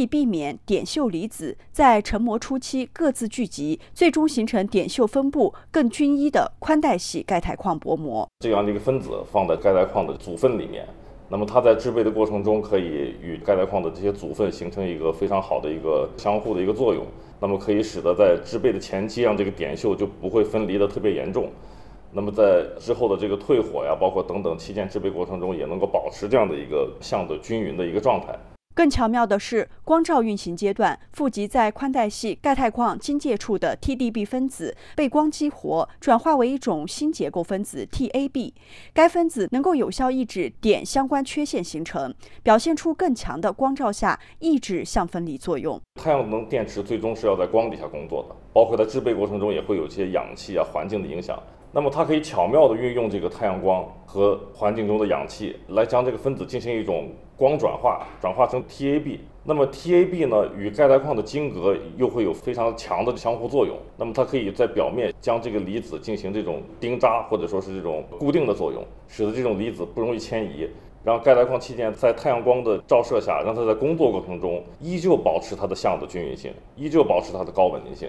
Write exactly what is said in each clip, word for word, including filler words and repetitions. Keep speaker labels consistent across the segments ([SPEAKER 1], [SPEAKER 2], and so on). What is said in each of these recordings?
[SPEAKER 1] 以避免碘铀离子在成膜初期各自聚集，最终形成碘铀分布更均一的宽带系钙钛矿薄膜。
[SPEAKER 2] 这样的一个分子放在钙钛矿的组分里面，那么它在制备的过程中可以与钙钛矿的这些组分形成一个非常好的一个相互的一个作用，那么可以使得在制备的前期让这个碘铀就不会分离的特别严重。那么在之后的这个退火呀，包括等等器件制备过程中，也能够保持这样的一个相对均匀的一个状态。
[SPEAKER 1] 更巧妙的是，光照运行阶段，富集在宽带系钙钛矿经界处的 T D B 分子被光激活，转化为一种新结构分子 T A B。该分子能够有效抑制碘相关缺陷形成，表现出更强的光照下抑制相分离作用。
[SPEAKER 2] 太阳能电池最终是要在光底下工作的，包括在制备过程中也会有一些氧气啊、环境的影响。那么它可以巧妙地运用这个太阳光和环境中的氧气，来将这个分子进行一种光转化，转化成 T A B。那么 T A B 呢，与钙钛矿的晶格又会有非常强的相互作用。那么它可以在表面将这个离子进行这种钉扎，或者说是这种固定的作用，使得这种离子不容易迁移，让钙钛矿器件在太阳光的照射下，让它在工作过程中依旧保持它的相的均匀性，依旧保持它的高稳定性。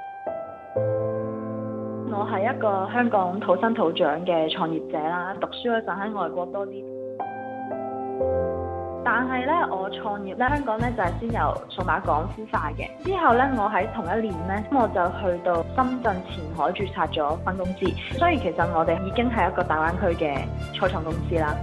[SPEAKER 3] 我係一個香港土生土長嘅創業者啦，讀書嗰陣喺外國多啲。但係咧，我創業咧，香港咧就係先由數碼港孵化嘅。之後咧，我喺同一年咧，我就去到深圳前海註冊咗分公司。所以其實我哋已經係一個大灣區嘅初創公司啦。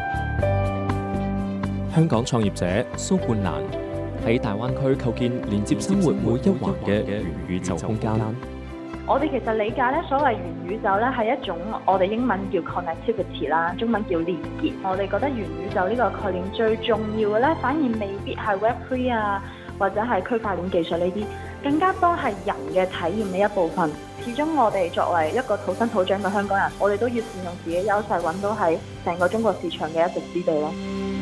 [SPEAKER 4] 香港創業者蘇冠蘭喺大灣區構建連接生活每一環嘅元宇宙空間。
[SPEAKER 3] 我哋其實理解咧，所謂元宇宙咧係一種我哋英文叫 connectivity 啦，中文叫連結。我哋覺得元宇宙呢個概念最重要嘅咧，反而未必係 Web 三 啊，或者係區塊鏈技術呢啲，更加多係人嘅體驗嘅一部分。始終我哋作為一個土生土長嘅香港人，我哋都要善用自己優勢，揾到喺成個中國市場嘅一席之地咯。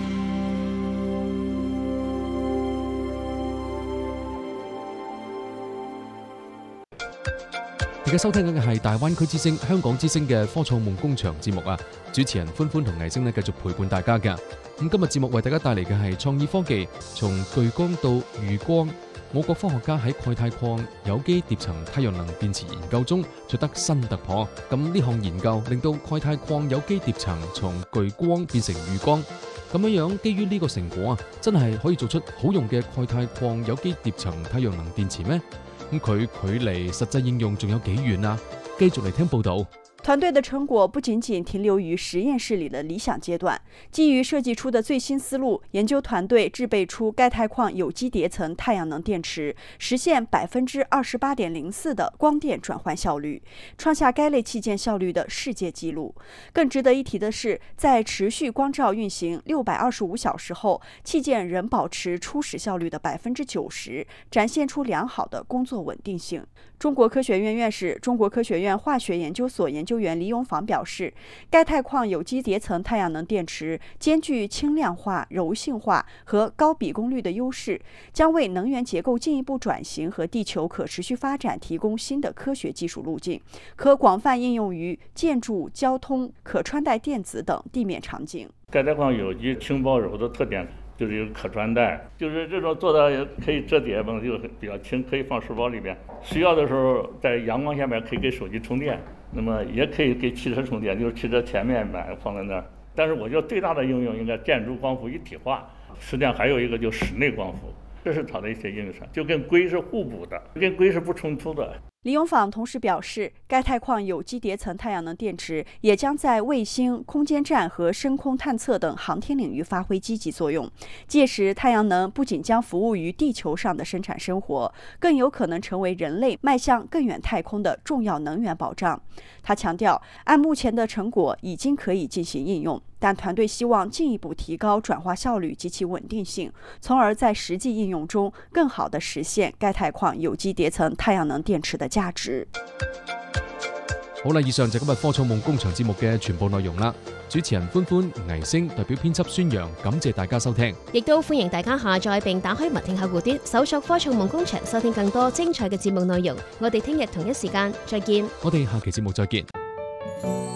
[SPEAKER 5] 而家收聽緊嘅係大灣區之聲、香港之聲嘅科創夢工場節目啊！主持人歡歡同藝星咧繼續陪伴大家嘅。咁今日節目為大家帶嚟嘅係創意科技，從巨光到餘光。我國科學家喺鈣鈦礦有機疊層太陽能電池研究中取得新突破。咁呢項研究令到鈣鈦礦有機疊層從巨光變成餘光。咁樣樣，基於呢個成果啊，真係可以做出好用嘅鈣鈦礦有機疊層太陽能電池咩？咁佢距離實際應用仲有幾遠啊？繼續嚟聽報導。
[SPEAKER 1] 团队的成果不仅仅停留于实验室里的理想阶段，基于设计出的最新思路，研究团队制备出钙钛矿有机叠层太阳能电池，实现百分之二十八点零四的光电转换效率，创下该类器件效率的世界纪录。更值得一提的是，在持续光照运行六百二十五小时后，器件仍保持初始效率的百分之九十，展现出良好的工作稳定性。中国科学院院士、中国科学院化学研究所研究员李永坊表示，钙钛矿有机叠层太阳能电池兼具轻量化、柔性化和高比功率的优势，将为能源结构进一步转型和地球可持续发展提供新的科学技术路径，可广泛应用于建筑、交通、可穿戴电子等地面场景。
[SPEAKER 6] 钙钛矿有机轻薄柔的特点就是有可穿戴，就是这种做的也可以折叠嘛，就比较轻，可以放书包里边。需要的时候在阳光下面可以给手机充电，那么也可以给汽车充电，就是汽车前面板放在那儿。但是我觉得最大的应用应该建筑光伏一体化，实际上还有一个就室内光伏，这是它的一些应用上，就跟硅是互补的，跟硅是不冲突的。
[SPEAKER 1] 李永坊同时表示，钙钛矿有机叠层太阳能电池也将在卫星、空间站和深空探测等航天领域发挥积极作用。届时，太阳能不仅将服务于地球上的生产生活，更有可能成为人类迈向更远太空的重要能源保障。他强调，按目前的成果已经可以进行应用，但团队希望进一步提高转化效率及其稳定性，从而在实际应用中更好地实现钙钛矿有机叠层太阳能電池的價值。
[SPEAKER 5] 好啦，以上就今日科創夢工場節目嘅全部內容啦。主持人歡歡、倪星代表編輯宣揚，感謝大家收聽。
[SPEAKER 7] 亦都歡迎大家下載並打開密聽客戶端，搜索科創夢工場，收聽更多精彩嘅節目內容。我哋聽日同一時間再見。
[SPEAKER 5] 我哋下期節目再見。